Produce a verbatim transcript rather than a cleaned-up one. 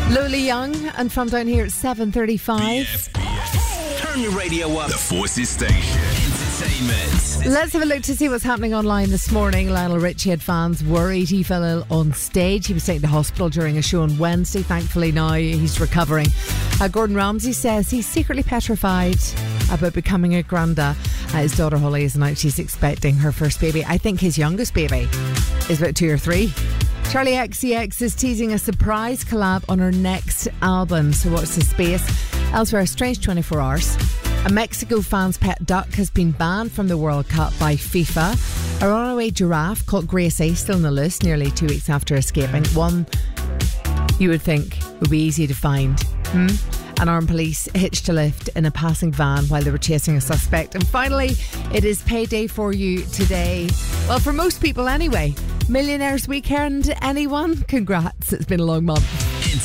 Lola Young, and from down here at seven thirty-five. Turn your radio up. The Forces Station. Entertainment. Let's have a look to see what's happening online this morning. Lionel Richie had fans worried he fell ill on stage. He was taken to hospital during a show on Wednesday. Thankfully now he's recovering. Uh, Gordon Ramsay says he's secretly petrified about becoming a granda. Uh, his daughter Holly is announced she's expecting her first baby. I think his youngest baby is about two or three. Charlie X C X is teasing a surprise collab on her next album, so watch this space. Elsewhere, a strange twenty-four hours. A Mexico fan's pet duck has been banned from the World Cup by FIFA. A runaway giraffe called Gracie still on the loose nearly two weeks after escaping. One you would think would be easy to find. Hmm? And armed police hitched a lift in a passing van while they were chasing a suspect. And finally, it is payday for you today. Well, for most people anyway. Millionaires Weekend, anyone? Congrats, it's been a long month.